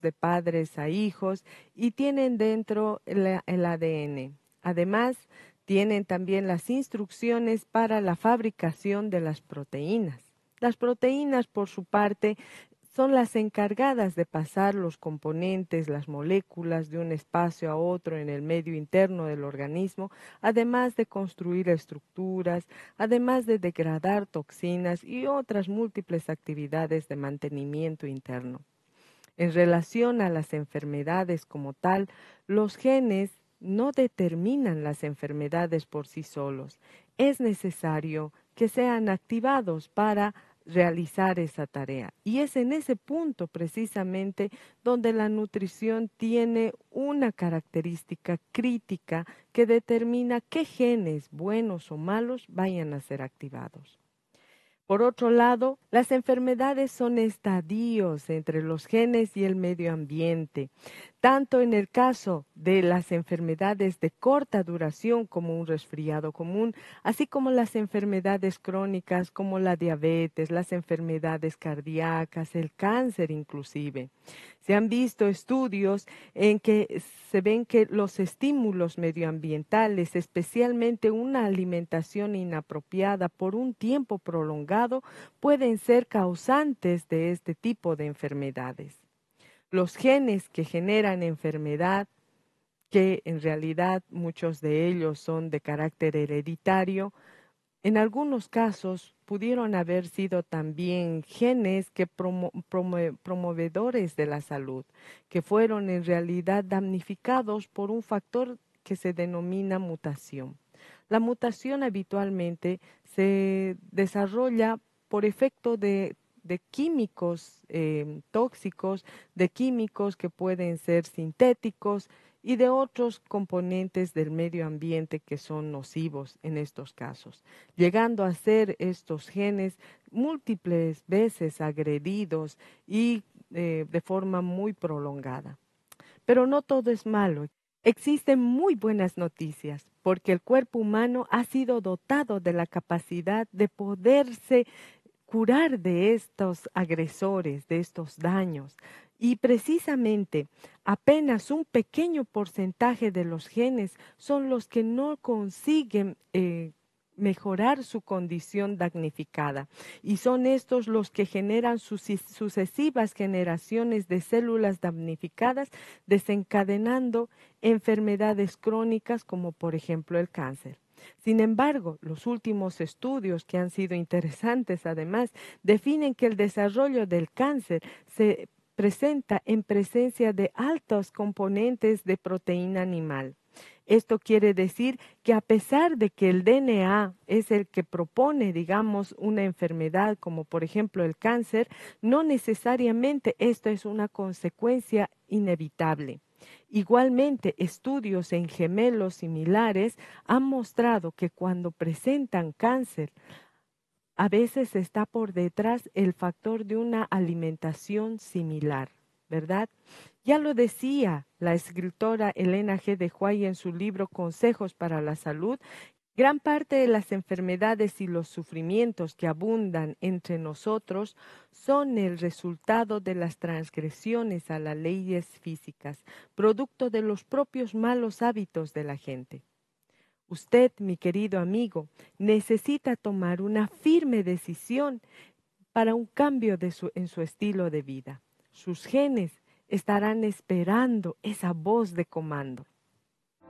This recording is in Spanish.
de padres a hijos y tienen dentro el ADN. Además, tienen también las instrucciones para la fabricación de las proteínas. Las proteínas, por su parte, son las encargadas de pasar los componentes, las moléculas de un espacio a otro en el medio interno del organismo, además de construir estructuras, además de degradar toxinas y otras múltiples actividades de mantenimiento interno. En relación a las enfermedades como tal, los genes no determinan las enfermedades por sí solos. Es necesario que sean activados para realizar esa tarea. Y es en ese punto precisamente donde la nutrición tiene una característica crítica que determina qué genes, buenos o malos, vayan a ser activados. Por otro lado, las enfermedades son estadios entre los genes y el medio ambiente, tanto en el caso de las enfermedades de corta duración como un resfriado común, así como las enfermedades crónicas como la diabetes, las enfermedades cardíacas, el cáncer inclusive. Se han visto estudios en que se ven que los estímulos medioambientales, especialmente una alimentación inapropiada por un tiempo prolongado, pueden ser causantes de este tipo de enfermedades. Los genes que generan enfermedad, que en realidad muchos de ellos son de carácter hereditario, en algunos casos pudieron haber sido también genes que promovedores de la salud, que fueron en realidad damnificados por un factor que se denomina mutación. La mutación habitualmente se desarrolla por efecto de químicos tóxicos, de químicos que pueden ser sintéticos y de otros componentes del medio ambiente que son nocivos en estos casos, llegando a ser estos genes múltiples veces agredidos y de forma muy prolongada. Pero no todo es malo. Existen muy buenas noticias porque el cuerpo humano ha sido dotado de la capacidad de poderse curar de estos agresores, de estos daños. Y precisamente apenas un pequeño porcentaje de los genes son los que no consiguen mejorar su condición damnificada. Y son estos los que generan sucesivas generaciones de células damnificadas, desencadenando enfermedades crónicas como por ejemplo el cáncer. Sin embargo, los últimos estudios, que han sido interesantes además, definen que el desarrollo del cáncer se presenta en presencia de altos componentes de proteína animal. Esto quiere decir que a pesar de que el DNA es el que propone, digamos, una enfermedad como por ejemplo el cáncer, no necesariamente esto es una consecuencia inevitable. Igualmente, estudios en gemelos similares han mostrado que cuando presentan cáncer, a veces está por detrás el factor de una alimentación similar, ¿verdad? Ya lo decía la escritora Elena G. de White en su libro Consejos para la Salud. Gran parte de las enfermedades y los sufrimientos que abundan entre nosotros son el resultado de las transgresiones a las leyes físicas, producto de los propios malos hábitos de la gente. Usted, mi querido amigo, necesita tomar una firme decisión para un cambio en su estilo de vida. Sus genes estarán esperando esa voz de comando.